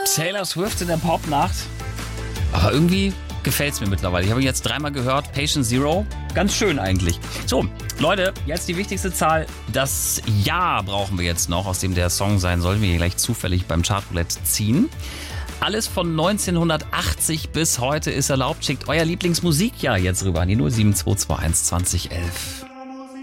Taylor Swift in der Popnacht. Aber irgendwie gefällt es mir mittlerweile. Ich habe ihn jetzt 3-mal gehört. Patient Zero. Ganz schön eigentlich. So, Leute, jetzt die wichtigste Zahl. Das Jahr brauchen wir jetzt noch, aus dem der Song sein soll. Wir hier gleich zufällig beim Chartroulette ziehen. Alles von 1980 bis heute ist erlaubt. Schickt euer Lieblingsmusikjahr jetzt rüber an die 07221 2011.